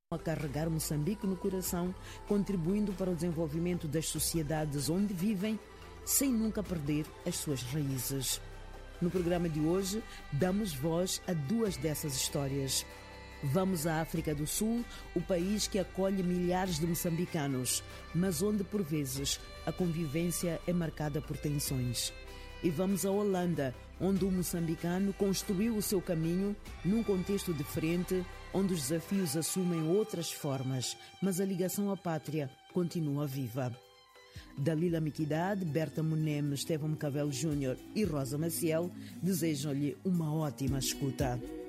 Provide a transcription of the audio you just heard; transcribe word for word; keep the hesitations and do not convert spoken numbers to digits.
a carregar Moçambique no coração, contribuindo para o desenvolvimento das sociedades onde vivem, sem nunca perder as suas raízes. No programa de hoje, damos voz a duas dessas histórias. Vamos à África do Sul, o país que acolhe milhares de moçambicanos, mas onde, por vezes, a convivência é marcada por tensões. E vamos à Holanda, onde o moçambicano construiu o seu caminho num contexto diferente, onde os desafios assumem outras formas, mas a ligação à pátria continua viva. Dalila Miquidade, Berta Moneme, Estevão Cavelo Júnior e Rosa Maciel desejam-lhe uma ótima escuta.